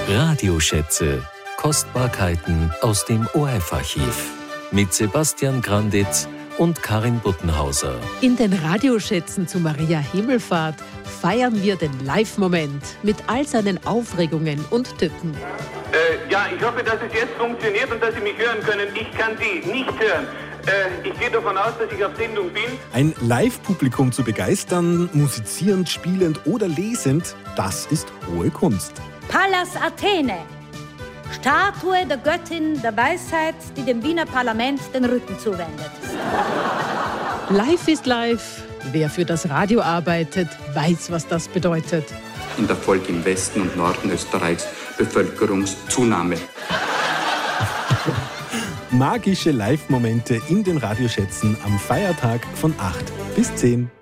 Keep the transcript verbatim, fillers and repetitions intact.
Radioschätze. Kostbarkeiten aus dem O R F-Archiv. Mit Sebastian Granditz und Karin Buttenhauser. In den Radioschätzen zu Maria Himmelfahrt feiern wir den Live-Moment mit all seinen Aufregungen und Tücken. Äh, ja, ich hoffe, dass es jetzt funktioniert und dass Sie mich hören können. Ich kann Sie nicht hören. Äh, ich gehe davon aus, dass ich auf Sendung bin. Ein Live-Publikum zu begeistern, musizierend, spielend oder lesend, das ist hohe Kunst. Pallas Athene, Statue der Göttin der Weisheit, die dem Wiener Parlament den Rücken zuwendet. Live ist live. Wer für das Radio arbeitet, weiß, was das bedeutet. In der Folge im Westen und Norden Österreichs Bevölkerungszunahme. Magische Live-Momente in den Radioschätzen am Feiertag von acht bis zehn.